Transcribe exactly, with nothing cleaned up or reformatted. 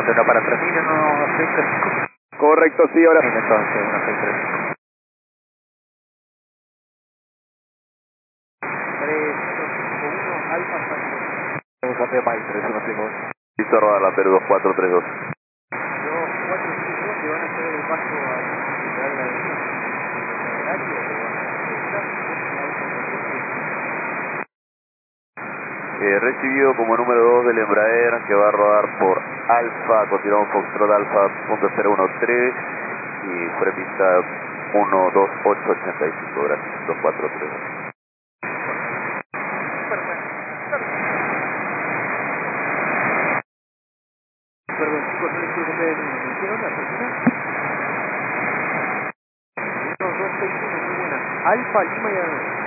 contento para tres mil, uno seis tres cinco. Correcto, sí, ahora. Entonces, uno seis tres cinco. tres uno cinco uno, Alfa Santos. Cambio Mike, tres uno cinco uno. Listo, rodar la Perú dos cuatro tres dos. dos cuatro tres dos, te van a hacer el paso a liberar la avenida. En el horario, te van a regresar. Eh, recibido como número dos del Embraer que va a rodar por Alfa, continuamos Foxtrot Alfa punto cero uno tres y premisa uno dos ocho ocho cinco, gracias, dos cuatro tres dos. Perdón, chicos, no les quiero copiar el número. ¿Me dijeron la persona? uno dos seis uno, muy buena. Alfa, Lima y